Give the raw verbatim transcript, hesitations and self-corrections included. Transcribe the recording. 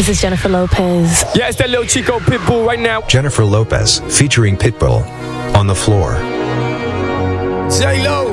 This is Jennifer Lopez. Yeah, it's that little Chico Pitbull right now. Jennifer Lopez, featuring Pitbull, On the Floor. J-Lo.